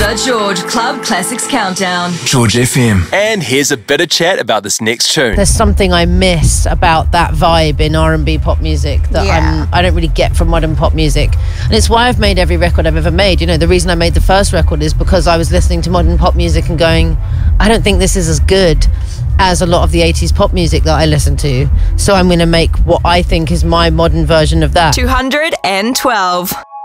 The George Club Classics Countdown. George FM. And here's a bit of chat about this next tune. There's something I miss about that vibe in R&B pop music that I don't really get from modern pop music. And it's why I've made every record I've ever made. You know, the reason I made the first record is because I was listening to modern pop music and going, I don't think this is as good as a lot of the 80s pop music that I listen to. So I'm going to make what I think is my modern version of that. 212.